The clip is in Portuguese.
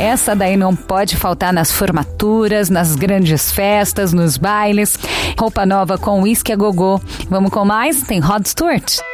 Essa daí não pode faltar nas formaturas, nas grandes festas, nos bailes. Roupa nova com uísque a gogô. Vamos com mais? Tem Rod Stewart.